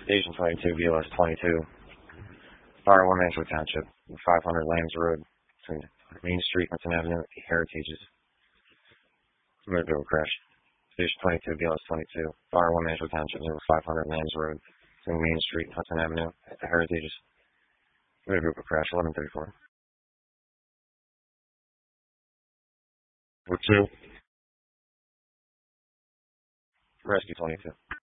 Station 22, BLS 22. Fire 1 Mansfield Township, 500 Lambs Road, between Main Street, Hudson Avenue, Heritages. Motor vehicle crash. Station 22, BLS 22. Fire 1 Mansfield Township, 500 Lambs Road, between Main Street, Hudson Avenue, Heritages. Motor vehicle crash, 1134. With 2. Rescue 22.